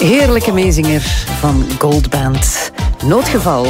Heerlijke meezinger van Goldband. Noodgeval.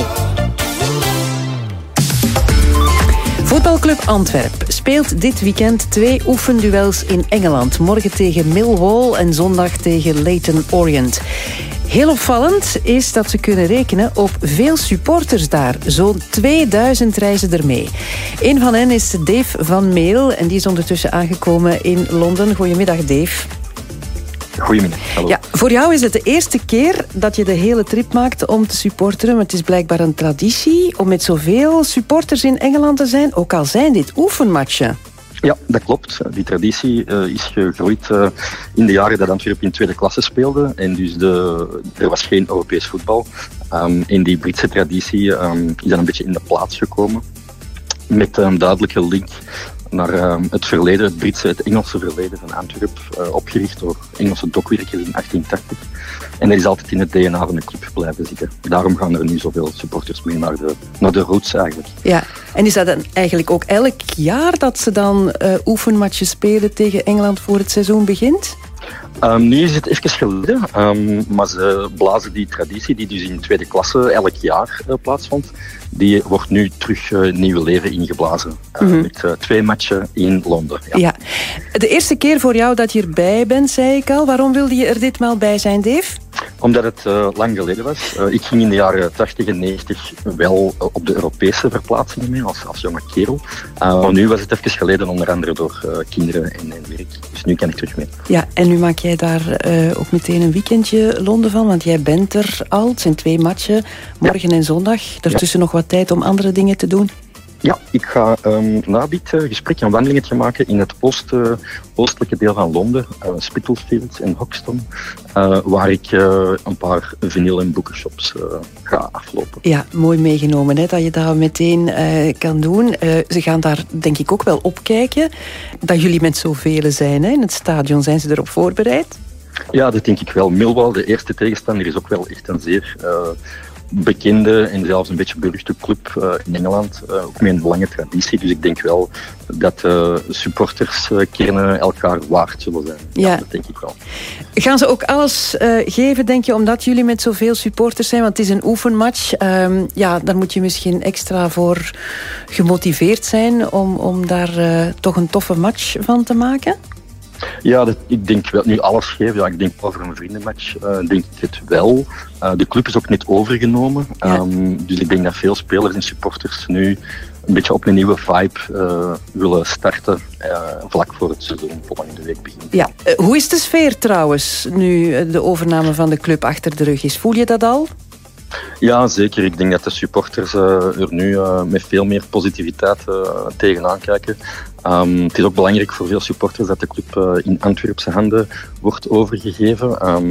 Voetbalclub Antwerp speelt dit weekend 2 oefenduels in Engeland. Morgen tegen Millwall en zondag tegen Leyton Orient. Heel opvallend is dat ze kunnen rekenen op veel supporters daar. Zo'n 2000 reizen er mee. Een van hen is Dave van Meel en die is ondertussen aangekomen in Londen. Goedemiddag, Dave. Goedemiddag, hallo. Ja, voor jou is het de eerste keer dat je de hele trip maakt om te supporteren. Maar het is blijkbaar een traditie om met zoveel supporters in Engeland te zijn. Ook al zijn dit oefenmatchen. Ja, dat klopt. Die traditie is gegroeid in de jaren dat Antwerpen in tweede klasse speelde. En dus er was geen Europees voetbal. En die Britse traditie is dan een beetje in de plaats gekomen. Met een duidelijke link naar het verleden, het Engelse verleden van Antwerpen, opgericht door Engelse dokwerkers in 1880. En dat is altijd in het DNA van de club blijven zitten. Daarom gaan er nu zoveel supporters mee naar de roots eigenlijk. Ja, en is dat dan eigenlijk ook elk jaar dat ze dan oefenmatches spelen tegen Engeland voor het seizoen begint? Nu is het even geleden, maar ze blazen die traditie die dus in tweede klasse elk jaar plaatsvond. Die wordt nu terug nieuw leven ingeblazen. Met 2 matchen in Londen. Ja. Ja. De eerste keer voor jou dat je erbij bent, zei ik al. Waarom wilde je er ditmaal bij zijn, Dave? Omdat het lang geleden was. Ik ging in de jaren 80 en 90 wel op de Europese verplaatsingen mee als jonge kerel. Maar nu was het even geleden, onder andere door kinderen en werk. Dus nu kan ik terug mee. Ja, en nu maak jij daar ook meteen een weekendje Londen van, want jij bent er al. Het zijn 2 matchen, morgen en zondag. Daartussen nog wat tijd om andere dingen te doen. Ja, ik ga na dit gesprek een wandelingetje maken in het oostelijke deel van Londen, Spitalfields en Hoxton, waar ik een paar vinyl- en boekenshops ga aflopen. Ja, mooi meegenomen hè, dat je dat meteen kan doen. Ze gaan daar denk ik ook wel opkijken dat jullie met zoveel zijn hè, in het stadion. Zijn ze erop voorbereid? Ja, dat denk ik wel. Millwall, de eerste tegenstander, is ook wel echt een zeer bekende en zelfs een beetje beruchte club in Engeland. Ook met een lange traditie. Dus ik denk wel dat supporterskernen elkaar waard zullen zijn. Ja, dat denk ik wel. Gaan ze ook alles geven, denk je, omdat jullie met zoveel supporters zijn? Want het is een oefenmatch. Ja, daar moet je misschien extra voor gemotiveerd zijn om daar toch een toffe match van te maken? Ja, ik denk wel. Nu alles geven. Ja, ik denk over een vriendenmatch denk ik het wel. De club is ook net overgenomen. Ja. Dus ik denk dat veel spelers en supporters nu een beetje op een nieuwe vibe willen starten vlak voor het seizoen volgende week begint. Ja. Hoe is de sfeer trouwens, nu de overname van de club achter de rug is? Voel je dat al? Ja, zeker. Ik denk dat de supporters er nu met veel meer positiviteit tegenaan kijken. Het is ook belangrijk voor veel supporters dat de club in Antwerpse handen wordt overgegeven.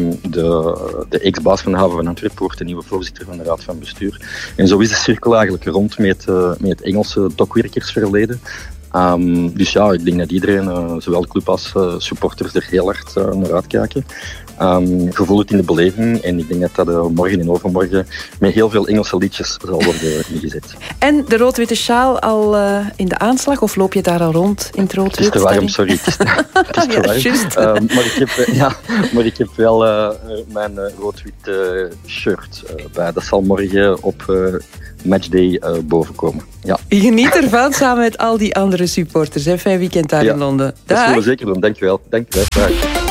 De ex-baas van de haven van Antwerpen wordt de nieuwe voorzitter van de raad van bestuur. En zo is de cirkel eigenlijk rond met het Engelse dokwerkersverleden. Dus ja, ik denk dat iedereen, zowel de club als supporters, er heel hard naar uitkijken. Ik voel het in de beleving en ik denk dat dat morgen en overmorgen met heel veel Engelse liedjes zal worden ingezet. En de rood-witte sjaal al in de aanslag of loop je daar al rond in het rood-wit? Het is te warm, sorry. Het is te warm. Maar ik heb wel mijn rood-wit shirt bij. Dat zal morgen op matchday bovenkomen. Ja. Geniet ervan samen met al die andere supporters. Fijn weekend daar in Londen. Dat zullen we zeker doen. Dank je wel.